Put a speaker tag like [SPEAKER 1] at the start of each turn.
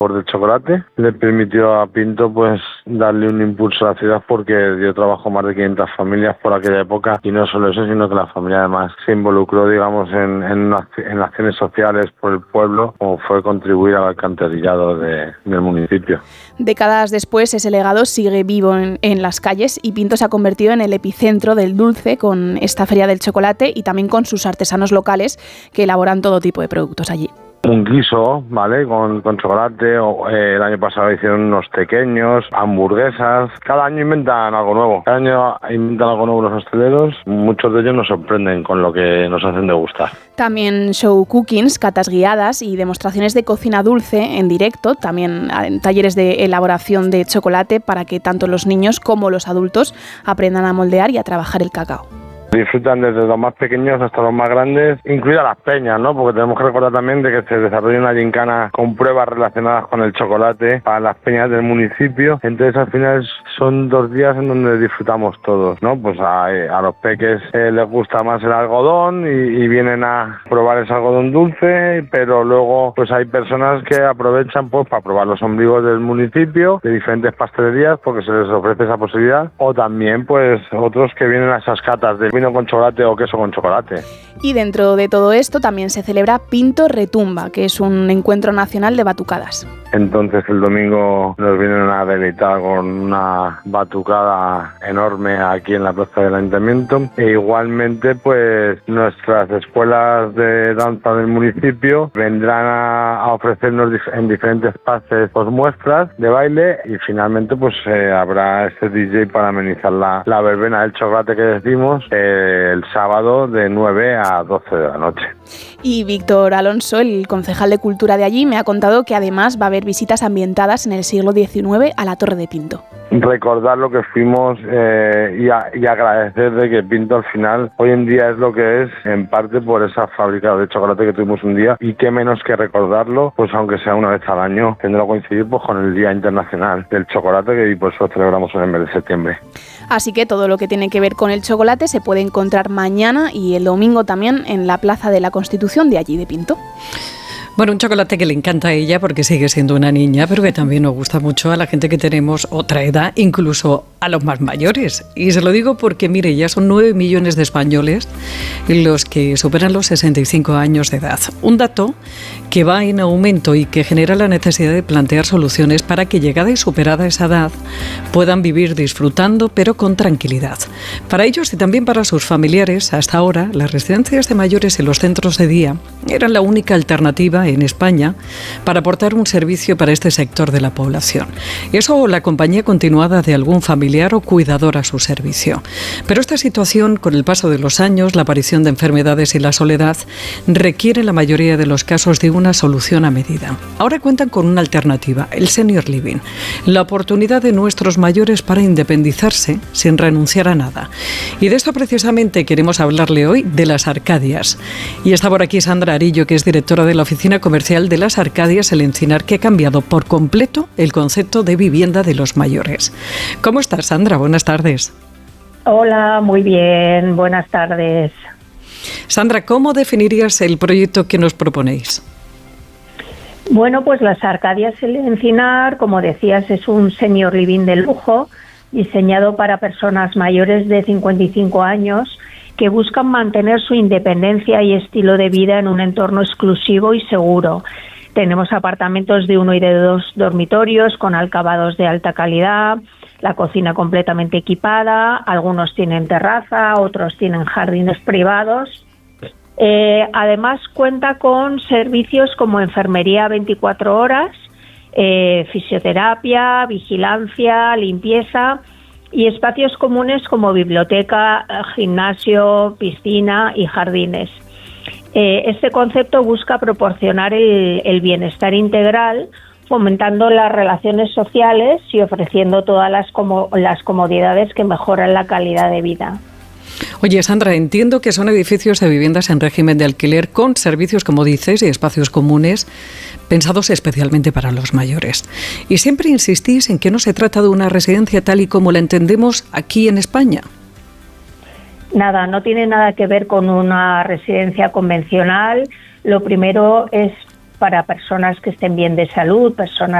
[SPEAKER 1] por del chocolate. Le permitió a Pinto pues darle un impulso a la ciudad porque dio trabajo a más de 500 familias por aquella época, y no solo eso, sino que la familia además se involucró, digamos, en acciones sociales por el pueblo, como fue contribuir al alcantarillado del municipio.
[SPEAKER 2] Décadas después, ese legado sigue vivo en las calles, y Pinto se ha convertido en el epicentro del dulce con esta feria del chocolate y también con sus artesanos locales que elaboran todo tipo de productos allí.
[SPEAKER 1] Un guiso, ¿vale? Con chocolate. El año pasado hicieron unos pequeños, hamburguesas. Cada año inventan algo nuevo. Cada año inventan algo nuevo los hosteleros. Muchos de ellos nos sorprenden con lo que nos hacen degustar.
[SPEAKER 2] También show cookings, catas guiadas y demostraciones de cocina dulce en directo. También talleres de elaboración de chocolate para que tanto los niños como los adultos aprendan a moldear y a trabajar el cacao.
[SPEAKER 1] Disfrutan desde los más pequeños hasta los más grandes, incluidas las peñas, ¿no? Porque tenemos que recordar también de que se desarrolla una gincana con pruebas relacionadas con el chocolate para las peñas del municipio. Entonces, al final son 2 días en donde disfrutamos todos, ¿no? Pues a los peques les gusta más el algodón y vienen a probar ese algodón dulce, pero luego pues hay personas que aprovechan pues para probar los ombligos del municipio, de diferentes pastelerías, porque se les ofrece esa posibilidad, o también pues otros que vienen a esas catas de vino con chocolate o queso con chocolate.
[SPEAKER 2] Y dentro de todo esto también se celebra Pinto Retumba, que es un encuentro nacional de batucadas.
[SPEAKER 1] Entonces el domingo nos vienen a deleitar con una batucada enorme aquí en la plaza del ayuntamiento, e igualmente pues nuestras escuelas de danza del municipio vendrán a ofrecernos en diferentes pases pues muestras de baile, y finalmente pues habrá este DJ para amenizar la verbena del chocolate que decimos el sábado de 9 a 12 de la noche.
[SPEAKER 2] Y Víctor Alonso, el concejal de Cultura de allí, me ha contado que además va a haber visitas ambientadas en el siglo XIX a la Torre de Pinto.
[SPEAKER 1] Recordar lo que fuimos y agradecer de que Pinto al final hoy en día es lo que es, en parte por esa fábrica de chocolate que tuvimos un día, y qué menos que recordarlo, pues aunque sea una vez al año, tendrá que coincidir pues con el Día Internacional del Chocolate, que por eso celebramos en el mes de septiembre.
[SPEAKER 2] Así que todo lo que tiene que ver con el chocolate se puede encontrar mañana y el domingo también en la Plaza de la Constitución de allí de Pinto.
[SPEAKER 3] Bueno, un chocolate que le encanta a ella porque sigue siendo una niña, pero que también nos gusta mucho a la gente que tenemos otra edad, incluso a los más mayores. Y se lo digo porque, mire, ya son 9 millones de españoles los que superan los 65 años de edad. Un dato que va en aumento y que genera la necesidad de plantear soluciones para que, llegada y superada esa edad, puedan vivir disfrutando, pero con tranquilidad. Para ellos y también para sus familiares, hasta ahora, las residencias de mayores y los centros de día eran la única alternativa en España para aportar un servicio para este sector de la población. Eso o la compañía continuada de algún familiar o cuidador a su servicio. Pero esta situación, con el paso de los años, la aparición de enfermedades y la soledad, requiere en la mayoría de los casos de una solución a medida. Ahora cuentan con una alternativa, el Senior Living, la oportunidad de nuestros mayores para independizarse sin renunciar a nada. Y de esto precisamente queremos hablarle hoy, de las Arcadias. Y está por aquí Sandra Arillo, que es directora de la Oficina Comercial de las Arcadias El Encinar, que ha cambiado por completo el concepto de vivienda de los mayores. ¿Cómo estás, Sandra? Buenas tardes.
[SPEAKER 4] Hola, muy bien. Buenas tardes.
[SPEAKER 3] Sandra, ¿cómo definirías el proyecto que nos proponéis?
[SPEAKER 4] Bueno, pues las Arcadias El Encinar, como decías, es un senior living de lujo diseñado para personas mayores de 55 años que buscan mantener su independencia y estilo de vida en un entorno exclusivo y seguro. Tenemos apartamentos de 1 y de 2 dormitorios con acabados de alta calidad, la cocina completamente equipada, algunos tienen terraza, otros tienen jardines privados. Además cuenta con servicios como enfermería 24 horas, fisioterapia, vigilancia, limpieza y espacios comunes como biblioteca, gimnasio, piscina y jardines. Este concepto busca proporcionar el bienestar integral, fomentando las relaciones sociales y ofreciendo todas las comodidades que mejoran la calidad de vida.
[SPEAKER 3] Oye, Sandra, entiendo que son edificios de viviendas en régimen de alquiler con servicios, como dices, y espacios comunes pensados especialmente para los mayores. Y siempre insistís en que no se trata de una residencia tal y como la entendemos aquí en España.
[SPEAKER 4] Nada, no tiene nada que ver con una residencia convencional. Lo primero es para personas que estén bien de salud, personas